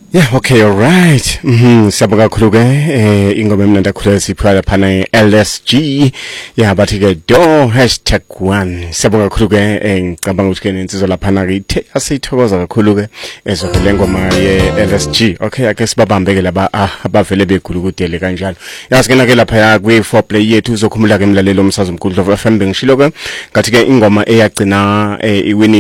Yeah, okay, all right. Siyabonga kakhulu ke ingoma emnandi kakhulu siphala phana LSG. Yeah, bathi ke do #1. Siyabonga kakhulu ke ngicabanga ukuthi ke nensizwa lapha na ke ithe asithokoza kakhulu ke ezokule ngoma ye LSG. Okay, ake sibabambe ke laba abavele begulukudele kanjalo. Yasikena ke lapha ya kwi 4 play yethu uzokhumula ke emlalelo umsazomkhulu of FM bengishilo ke ngathi ke ingoma eyagcina iwini